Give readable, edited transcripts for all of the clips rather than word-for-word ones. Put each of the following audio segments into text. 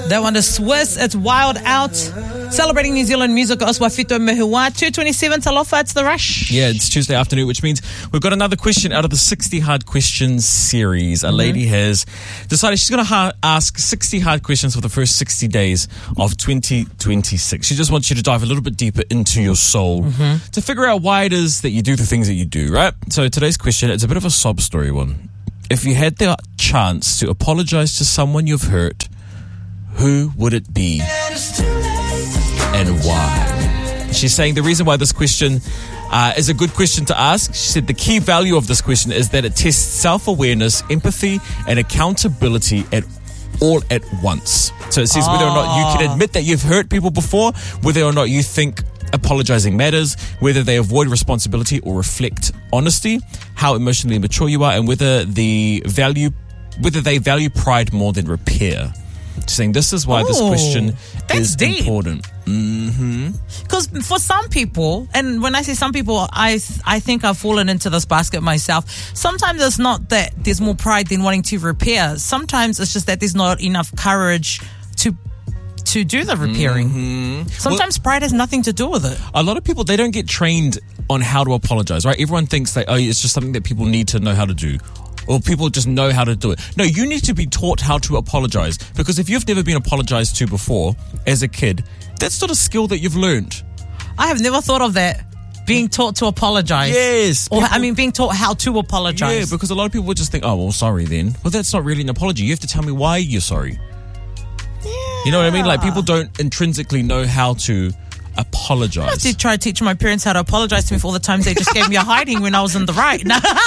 That one is Swiss. It's Wild Out. Celebrating New Zealand music, Oswafito Mehua. 2:27 Talofa, it's The Rush. Yeah, it's Tuesday afternoon, which means we've got another question out of the 60 Hard Questions series. A lady has decided she's going to ask 60 hard questions for the first 60 days of 2026. She just wants you to dive a little bit deeper into your soul to figure out why it is that you do the things that you do, right? So today's question, it's a bit of a sob story one. If you had the chance to apologize to someone you've hurt, who would it be and why? She's saying the reason why this question is a good question to ask, she said the key value of this question is that it tests self-awareness, empathy, and accountability all at once. So it says whether or not you can admit that you've hurt people before, whether or not you think apologizing matters, whether they avoid responsibility or reflect honesty, how emotionally mature you are, and whether they value pride more than repair. Saying this is why this question is deep. Important. Because for some people, and when I say some people, I think I've fallen into this basket myself. Sometimes it's not that there's more pride than wanting to repair. Sometimes it's just that there's not enough courage to do the repairing. Sometimes pride has nothing to do with it. A lot of people, they don't get trained on how to apologize, right? Everyone thinks that, it's just something that people need to know how to do. Or people just know how to do it. No, you need to be taught how to apologize. Because if you've never been apologized to before as a kid, that's not a skill that you've learned. I have never thought of that. Being taught to apologize. Yes. Being taught how to apologize. Yeah, because a lot of people would just think, sorry then. Well, that's not really an apology. You have to tell me why you're sorry. Yeah. You know what I mean? Like, people don't intrinsically know how to apologize. I did try to teach my parents how to apologize to me for all the times they just gave me a hiding when I was in the right.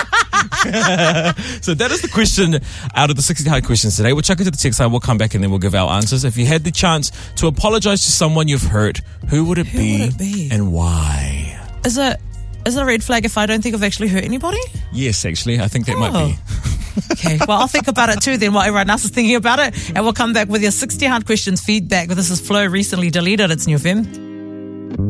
So that is the question out of the 60 hard questions today. We'll check into the text line, we'll come back and then we'll give our answers. If you had the chance to apologize to someone you've hurt, who would it be and why? Is it a red flag if I don't think I've actually hurt anybody? Yes, actually, I think that might be. Okay, well, I'll think about it too then while everyone else is thinking about it. And we'll come back with your 60 hard questions feedback. This is Flo, recently deleted. It's New FM.